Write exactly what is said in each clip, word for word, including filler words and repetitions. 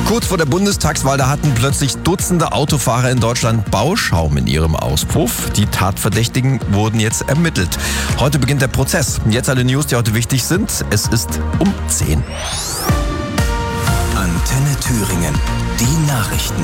Kurz vor der Bundestagswahl, da hatten plötzlich Dutzende Autofahrer in Deutschland Bauschaum in ihrem Auspuff. Die Tatverdächtigen wurden jetzt ermittelt. Heute beginnt der Prozess. Jetzt alle News, die heute wichtig sind. Es ist um zehn. Antenne Thüringen. Die Nachrichten.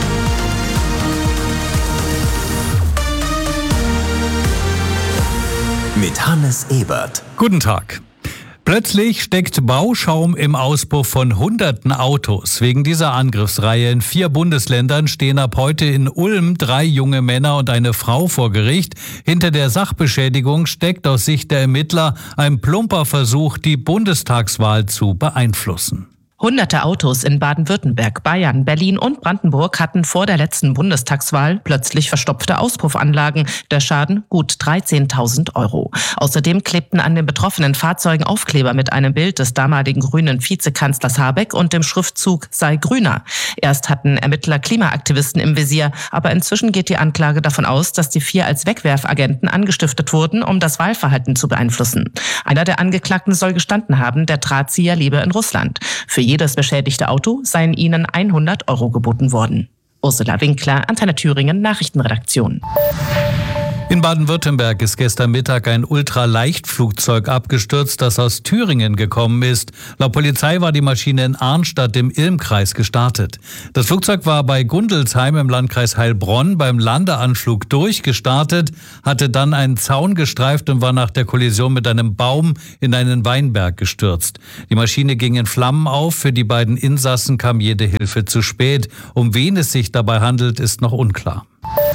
Mit Hannes Ebert. Guten Tag. Plötzlich steckt Bauschaum im Auspuff von hunderten Autos. Wegen dieser Angriffsreihe in vier Bundesländern stehen ab heute in Ulm drei junge Männer und eine Frau vor Gericht. Hinter der Sachbeschädigung steckt aus Sicht der Ermittler ein plumper Versuch, die Bundestagswahl zu beeinflussen. Hunderte Autos in Baden-Württemberg, Bayern, Berlin und Brandenburg hatten vor der letzten Bundestagswahl plötzlich verstopfte Auspuffanlagen. Der Schaden gut dreizehntausend Euro. Außerdem klebten an den betroffenen Fahrzeugen Aufkleber mit einem Bild des damaligen grünen Vizekanzlers Habeck und dem Schriftzug sei grüner. Erst hatten Ermittler Klimaaktivisten im Visier, aber inzwischen geht die Anklage davon aus, dass die vier als Wegwerfagenten angestiftet wurden, um das Wahlverhalten zu beeinflussen. Einer der Angeklagten soll gestanden haben, der Drahtzieher lebe in Russland. Für jedes beschädigte Auto seien ihnen hundert Euro geboten worden. Ursula Winkler, Antenne Thüringen, Nachrichtenredaktion. In Baden-Württemberg ist gestern Mittag ein Ultraleichtflugzeug abgestürzt, das aus Thüringen gekommen ist. Laut Polizei war die Maschine in Arnstadt im Ilm-Kreis gestartet. Das Flugzeug war bei Gundelsheim im Landkreis Heilbronn beim Landeanflug durchgestartet, hatte dann einen Zaun gestreift und war nach der Kollision mit einem Baum in einen Weinberg gestürzt. Die Maschine ging in Flammen auf, für die beiden Insassen kam jede Hilfe zu spät. Um wen es sich dabei handelt, ist noch unklar.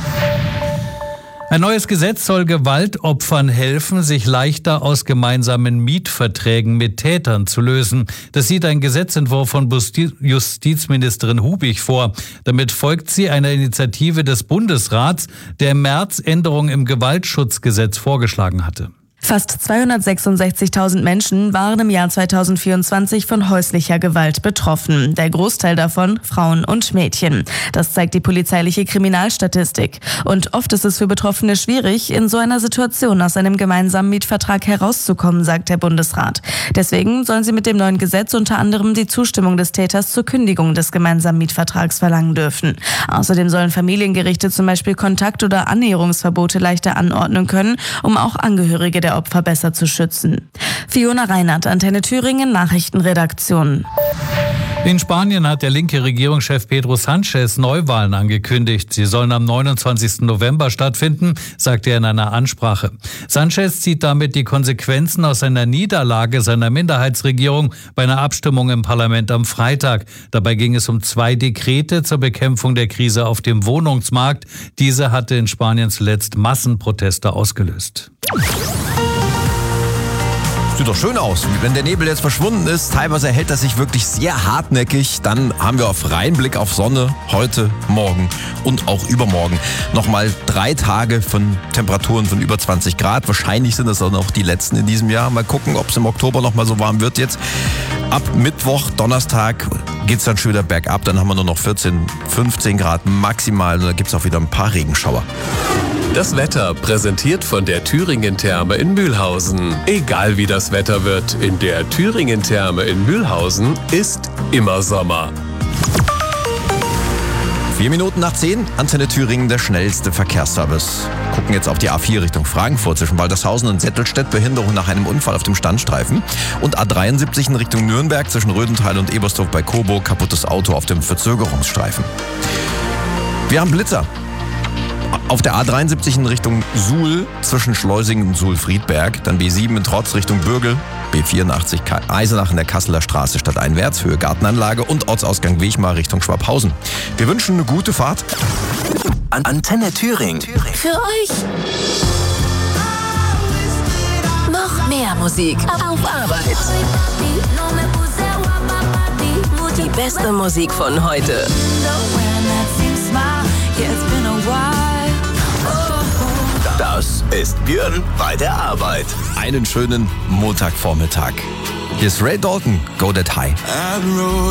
Ein neues Gesetz soll Gewaltopfern helfen, sich leichter aus gemeinsamen Mietverträgen mit Tätern zu lösen. Das sieht ein Gesetzentwurf von Justizministerin Hubig vor. Damit folgt sie einer Initiative des Bundesrats, der im März Änderungen im Gewaltschutzgesetz vorgeschlagen hatte. Fast zweihundertsechsundsechzigtausend Menschen waren im Jahr zweitausendvierundzwanzig von häuslicher Gewalt betroffen. Der Großteil davon Frauen und Mädchen. Das zeigt die polizeiliche Kriminalstatistik. Und oft ist es für Betroffene schwierig, in so einer Situation aus einem gemeinsamen Mietvertrag herauszukommen, sagt der Bundesrat. Deswegen sollen sie mit dem neuen Gesetz unter anderem die Zustimmung des Täters zur Kündigung des gemeinsamen Mietvertrags verlangen dürfen. Außerdem sollen Familiengerichte zum Beispiel Kontakt- oder Annäherungsverbote leichter anordnen können, um auch Angehörige der Opfer besser zu schützen. Fiona Reinhardt, Antenne Thüringen, Nachrichtenredaktion. In Spanien hat der linke Regierungschef Pedro Sánchez Neuwahlen angekündigt. Sie sollen am neunundzwanzigsten November stattfinden, sagte er in einer Ansprache. Sánchez zieht damit die Konsequenzen aus einer Niederlage seiner Minderheitsregierung bei einer Abstimmung im Parlament am Freitag. Dabei ging es um zwei Dekrete zur Bekämpfung der Krise auf dem Wohnungsmarkt. Diese hatte in Spanien zuletzt Massenproteste ausgelöst. Sieht doch schön aus. Wenn der Nebel jetzt verschwunden ist, teilweise hält das sich wirklich sehr hartnäckig, dann haben wir auf freien Blick auf Sonne heute, morgen und auch übermorgen. Nochmal drei Tage von Temperaturen von über zwanzig Grad. Wahrscheinlich sind das dann auch die letzten in diesem Jahr. Mal gucken, ob es im Oktober nochmal so warm wird jetzt. Ab Mittwoch, Donnerstag geht's dann schon wieder bergab. Dann haben wir nur noch vierzehn, fünfzehn Grad maximal. Und da gibt's auch wieder ein paar Regenschauer. Das Wetter präsentiert von der Thüringen-Therme in Mühlhausen. Egal wie das Wetter wird, in der Thüringen-Therme in Mühlhausen ist immer Sommer. Vier Minuten nach zehn, Antenne Thüringen, der schnellste Verkehrsservice. Gucken jetzt auf die A vier Richtung Frankfurt zwischen Waltershausen und Settelstedt, Behinderung nach einem Unfall auf dem Standstreifen. Und A dreiundsiebzig in Richtung Nürnberg zwischen Rödental und Ebersdorf bei Coburg, kaputtes Auto auf dem Verzögerungsstreifen. Wir haben Blitzer. Auf der A dreiundsiebzig in Richtung Suhl zwischen Schleusingen und Suhl-Friedberg, dann B sieben in Trotz Richtung Bürgel, B vierundachtzig Eisenach in der Kasseler Straße stadteinwärts, Höhe Gartenanlage und Ortsausgang Wechmar Richtung Schwabhausen. Wir wünschen eine gute Fahrt. An Antenne Thüringen. Für euch noch mehr Musik auf Arbeit. Die beste Musik von heute. Das ist Björn bei der Arbeit. Einen schönen Montagvormittag. Hier ist Ray Dalton, Go That High.